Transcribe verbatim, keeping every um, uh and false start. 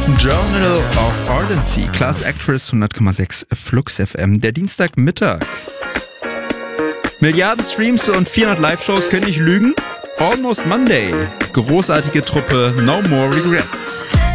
Journal of Ardency, Class Actress hundert Komma sechs Flux F M, der Dienstagmittag. Milliarden Streams und vierhundert Live-Shows können nicht lügen. Almost Monday, großartige Truppe, No More Regrets.